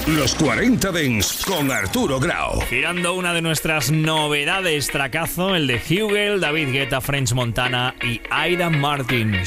Los 40 Dents con Arturo Grau. Girando una de nuestras novedades, tracazo, el de Hugel, David Guetta, French Montana y Aidan Martin.